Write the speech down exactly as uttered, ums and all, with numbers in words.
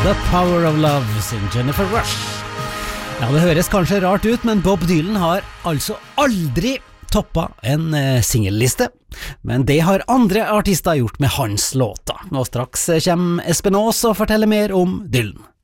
The Power of Love sin Jennifer Rush. Ja, det høres kanskje rart ut, men Bob Dylan har altså aldri toppa en eh, singelliste. Men det har andre artister gjort med hans låter. Nå straks kommer Espen Aas og forteller mer om Dylan.